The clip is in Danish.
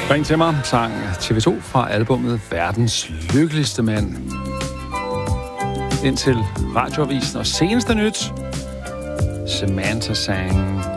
Ring til mig sang TV2 fra albumet Verdens Lykkeligste Mand. Indtil radioavisen og seneste nyt, Samantha sang